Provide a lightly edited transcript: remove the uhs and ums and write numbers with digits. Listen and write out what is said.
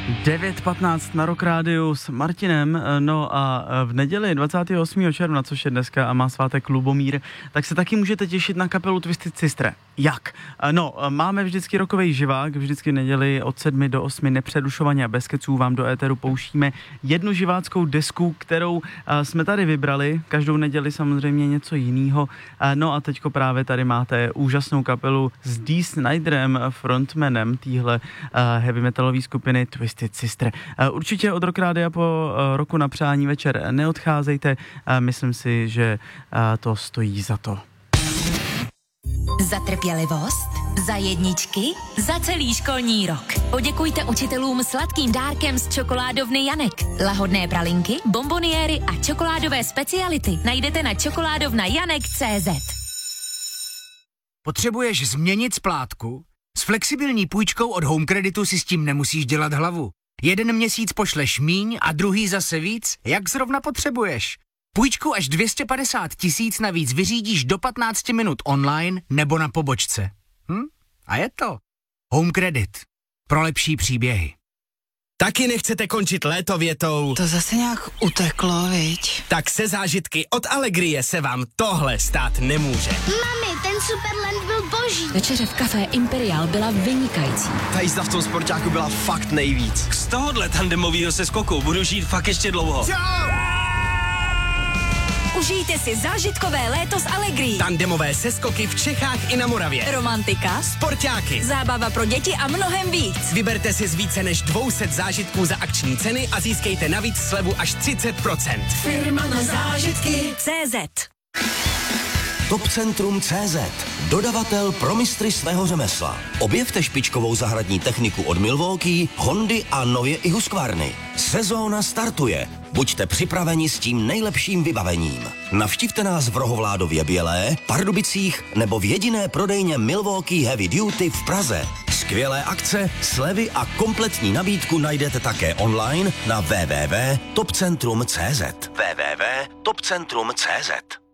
9:15 na Rock Rádiu s Martinem, no a v neděli 28. června, což je dneska a má svátek Lubomír, tak se taky můžete těšit na kapelu Twisted Sister. Jak? No, máme vždycky rockovej živák, vždycky v neděli od 7 do 8 nepřerušovaně a bez keců vám do éteru pouštíme jednu živáckou desku, kterou jsme tady vybrali, každou neděli samozřejmě něco jiného. No a teďko právě tady máte úžasnou kapelu s Dee Sniderem, frontmanem téhle heavy metalové skupiny Twisted Sister. Určitě od Rock Rádia po roku na přání večer neodcházejte, myslím si, že to stojí za to. Za trpělivost, za jedničky, za celý školní rok. Poděkujte učitelům sladkým dárkem z čokoládovny Janek. Lahodné pralinky, bonboniéry a čokoládové speciality najdete na čokoládovnajanek.cz. Potřebuješ změnit splátku? S flexibilní půjčkou od Home Creditu si s tím nemusíš dělat hlavu. Jeden měsíc pošleš míň a druhý zase víc, jak zrovna potřebuješ. Půjčku až 250 000 navíc vyřídíš do 15 minut online nebo na pobočce. A je to. Home Credit. Pro lepší příběhy. Taky nechcete končit léto větou? To zase nějak uteklo, viď? Tak se zážitky od Allegrie se vám tohle stát nemůže. Mami, ten Superland byl boží. Večeře v kafé Imperial byla vynikající. Ta jízda v tom sportáku byla fakt nejvíc. Z tohohle tandemovýho seskoku budu žít fakt ještě dlouho. Užijte si zážitkové léto s Allegrií. Tandemové seskoky v Čechách i na Moravě. Romantika, Sportáky. zábava pro děti a mnohem víc. Vyberte si z více než 200 zážitků za akční ceny a získejte navíc slevu až 30%. Firma na zážitky CZ. Topcentrum.cz, dodavatel pro mistry svého řemesla. Objevte špičkovou zahradní techniku od Milwaukee, Hondy a nově i Husqvarny. Sezóna startuje. Buďte připraveni s tím nejlepším vybavením. Navštivte nás v Rohovládově Bělé, Pardubicích nebo v jediné prodejně Milwaukee Heavy Duty v Praze. Skvělé akce, slevy a kompletní nabídku najdete také online na www.topcentrum.cz. www.topcentrum.cz